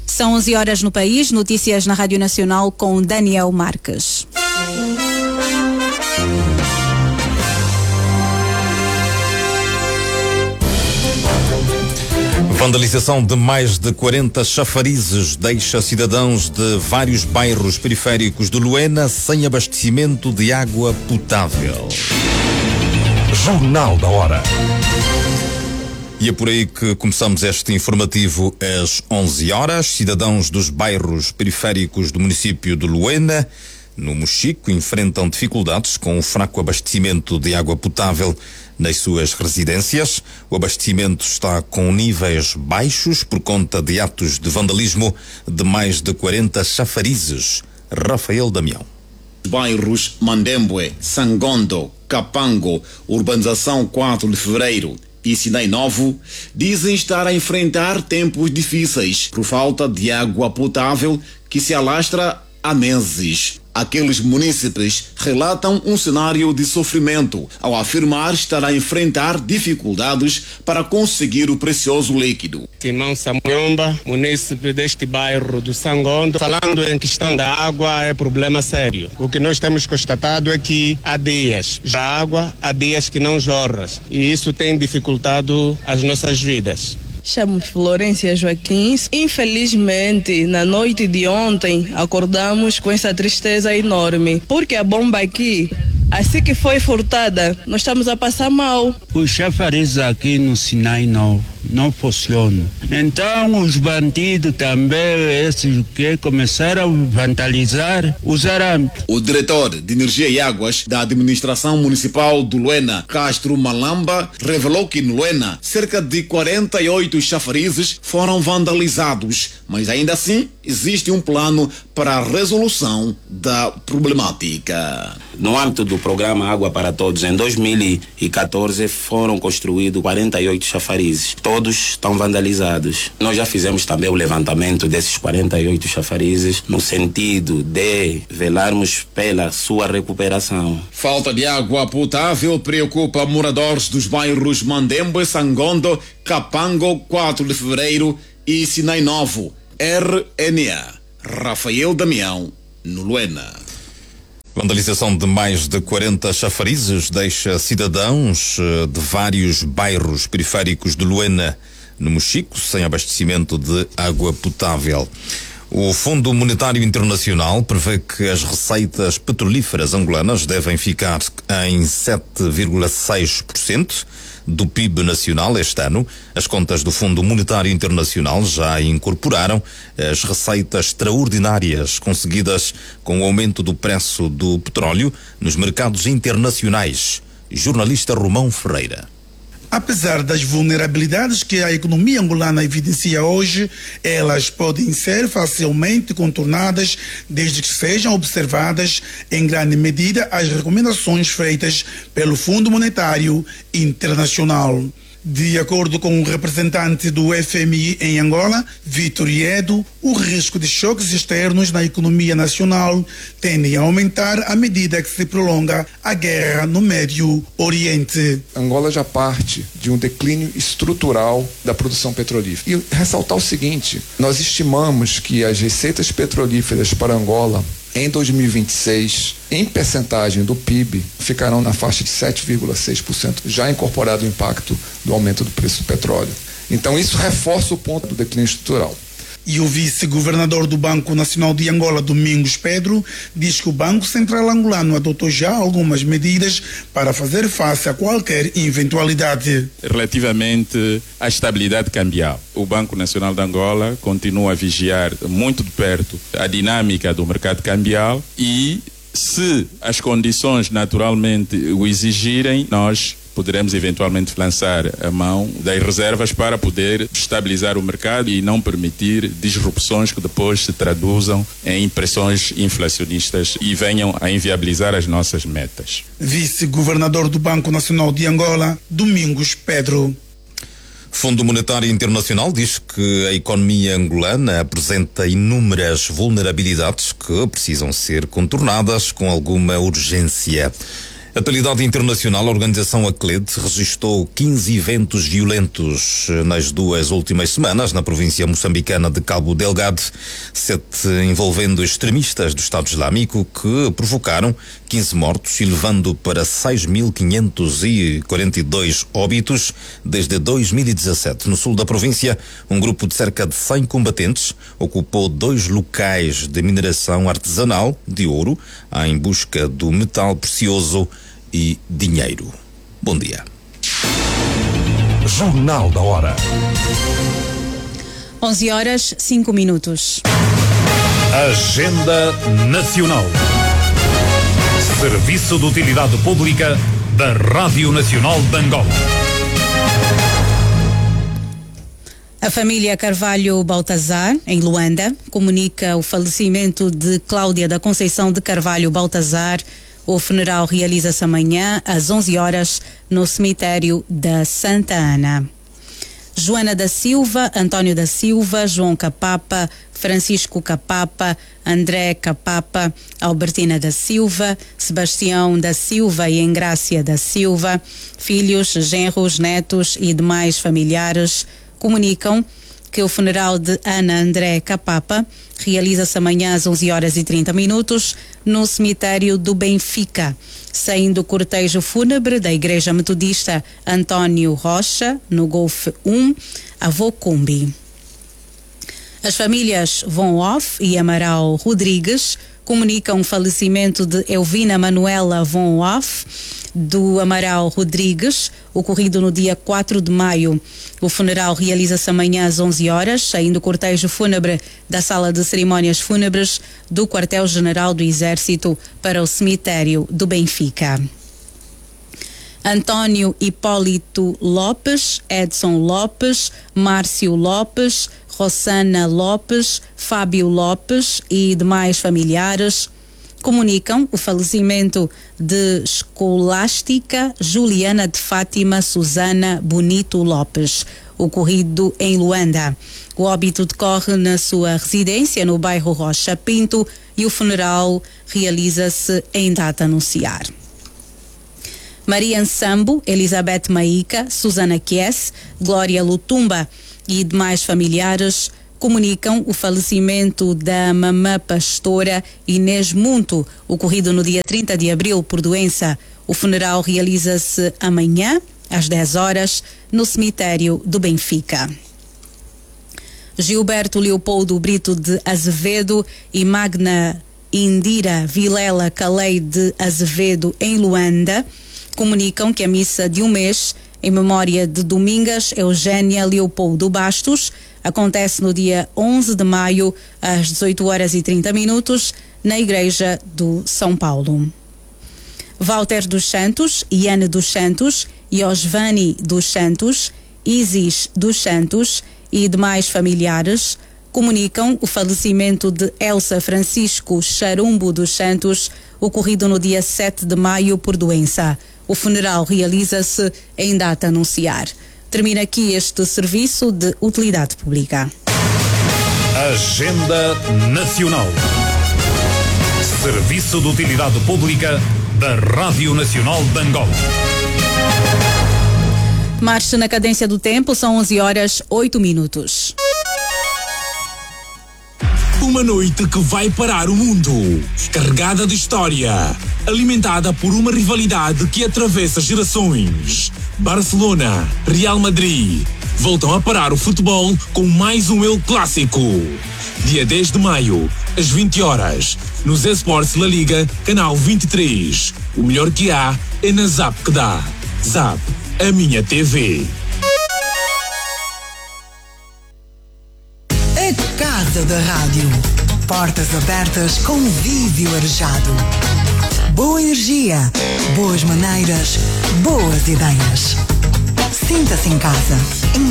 São 11 horas no país, notícias na Rádio Nacional com Daniel Marques. Vandalização de mais de 40 chafarizes deixa cidadãos de vários bairros periféricos de Luena sem abastecimento de água potável. Jornal da Hora. E é por aí que começamos este informativo às 11 horas. Cidadãos dos bairros periféricos do município de Luena, no Mochico, enfrentam dificuldades com o fraco abastecimento de água potável nas suas residências. O abastecimento está com níveis baixos por conta de atos de vandalismo de mais de 40 chafarizes. Rafael Damião. Bairros Mandembwe, Sangondo, Capango, Urbanização 4 de Fevereiro e Sinai Novo dizem estar a enfrentar tempos difíceis por falta de água potável que se alastra há meses. Aqueles munícipes relatam um cenário de sofrimento ao afirmar estar a enfrentar dificuldades para conseguir o precioso líquido. Simão Samuyomba, munícipe deste bairro do Sangondo, falando em questão da água é problema sério. O que nós temos constatado é que há dias já água, há dias que não jorra e isso tem dificultado as nossas vidas. Chamo-me Florência Joaquim. Infelizmente, na noite de ontem, acordamos com essa tristeza enorme, porque a bomba aqui, assim que foi furtada, nós estamos a passar mal. Os chafarizes aqui no Sinai não funcionam. Então, os bandidos também, esses que começaram a vandalizar os arames. O diretor de Energia e Águas da Administração Municipal do Luena, Castro Malamba, revelou que no Luena, cerca de 48 chafarizes foram vandalizados, mas ainda assim existe um plano para a resolução da problemática. No âmbito do programa Água para Todos, em 2014 foram construídos 48 chafarizes. Todos estão vandalizados. Nós já fizemos também o levantamento desses 48 chafarizes no sentido de velarmos pela sua recuperação. Falta de água potável preocupa moradores dos bairros Mandembwe, Sangondo, Capango, 4 de Fevereiro e Sinai Novo. RNA. Rafael Damião, no Luena. Vandalização de mais de 40 chafarizes deixa cidadãos de vários bairros periféricos de Luena, no Mochico, sem abastecimento de água potável. O Fundo Monetário Internacional prevê que as receitas petrolíferas angolanas devem ficar em 7,6% do PIB nacional este ano. As contas do Fundo Monetário Internacional já incorporaram as receitas extraordinárias conseguidas com o aumento do preço do petróleo nos mercados internacionais. Jornalista Romão Ferreira. Apesar das vulnerabilidades que a economia angolana evidencia hoje, elas podem ser facilmente contornadas desde que sejam observadas em grande medida as recomendações feitas pelo Fundo Monetário Internacional. De acordo com o representante do FMI em Angola, Vitor Iedo, o risco de choques externos na economia nacional tende a aumentar à medida que se prolonga a guerra no Médio Oriente. Angola já parte de um declínio estrutural da produção petrolífera. E ressaltar o seguinte, nós estimamos que as receitas petrolíferas para Angola em 2026, em percentagem do PIB, ficarão na faixa de 7,6%, já incorporado o impacto do aumento do preço do petróleo. Então isso reforça o ponto do declínio estrutural. E o vice-governador do Banco Nacional de Angola, Domingos Pedro, diz que o Banco Central Angolano adotou já algumas medidas para fazer face a qualquer eventualidade. Relativamente à estabilidade cambial, o Banco Nacional de Angola continua a vigiar muito de perto a dinâmica do mercado cambial e, se as condições naturalmente o exigirem, nós poderemos eventualmente lançar a mão das reservas para poder estabilizar o mercado e não permitir disrupções que depois se traduzam em pressões inflacionistas e venham a inviabilizar as nossas metas. Vice-governador do Banco Nacional de Angola, Domingos Pedro. Fundo Monetário Internacional diz que a economia angolana apresenta inúmeras vulnerabilidades que precisam ser contornadas com alguma urgência. Atualidade internacional, a organização ACLED registrou 15 eventos violentos nas 2 últimas semanas na província moçambicana de Cabo Delgado, 7 envolvendo extremistas do Estado Islâmico que provocaram 15 mortos e levando para 6.542 óbitos desde 2017. No sul da província, um grupo de cerca de 100 combatentes ocupou 2 locais de mineração artesanal de ouro em busca do metal precioso e dinheiro. Bom dia. Jornal da Hora. 11h05. Agenda Nacional. Serviço de Utilidade Pública da Rádio Nacional de Angola. A família Carvalho Baltazar, em Luanda, comunica o falecimento de Cláudia da Conceição de Carvalho Baltazar. O funeral realiza-se amanhã às 11h no cemitério da Santa Ana. Joana da Silva, António da Silva, João Capapa, Francisco Capapa, André Capapa, Albertina da Silva, Sebastião da Silva e Engrácia da Silva, filhos, genros, netos e demais familiares comunicam que o funeral de Ana André Capapa realiza-se amanhã às 11h30 no cemitério do Benfica, saindo o cortejo fúnebre da Igreja Metodista Antônio Rocha, no Golfe 1, Avô Cumbi. As famílias Von Hoff e Amaral Rodrigues comunicam o falecimento de Elvina Manuela Von Hoff, do Amaral Rodrigues, ocorrido no dia 4 de maio. O funeral realiza-se amanhã às 11h, saindo o cortejo fúnebre da Sala de Cerimónias Fúnebres do Quartel-General do Exército para o cemitério do Benfica. António Hipólito Lopes, Edson Lopes, Márcio Lopes, Rosana Lopes, Fábio Lopes e demais familiares comunicam o falecimento de Escolástica Juliana de Fátima Susana Bonito Lopes, ocorrido em Luanda. O óbito decorre na sua residência no bairro Rocha Pinto e o funeral realiza-se em data a anunciar. Maria Ansambo, Elizabeth Maíca, Susana Kies, Glória Lutumba e demais familiares comunicam o falecimento da mamã pastora Inês Munto, ocorrido no dia 30 de abril por doença. O funeral realiza-se amanhã, às 10h, no cemitério do Benfica. Gilberto Leopoldo Brito de Azevedo e Magna Indira Vilela Calei de Azevedo, em Luanda, comunicam que a missa de um mês, em memória de Domingas Eugénia Leopoldo Bastos, acontece no dia 11 de maio, às 18h30, na Igreja do São Paulo. Walter dos Santos, Iane dos Santos, Iosvani dos Santos, Isis dos Santos e demais familiares comunicam o falecimento de Elsa Francisco Charumbo dos Santos, ocorrido no dia 7 de maio por doença. O funeral realiza-se em data a anunciar. Termina aqui este serviço de utilidade pública. Agenda Nacional. Serviço de Utilidade Pública da Rádio Nacional de Angola. Marcha na cadência do tempo, são 11h08. Uma noite que vai parar o mundo, carregada de história, alimentada por uma rivalidade que atravessa gerações. Barcelona, Real Madrid, voltam a parar o futebol com mais um El Clássico. Dia 10 de maio, às 20h, no Zé Sports La Liga, canal 23. O melhor que há é na Zap que dá. Zap, a minha TV. Casa da Rádio. Portas abertas, convívio arejado. Boa energia, boas maneiras, boas ideias. Sinta-se em casa.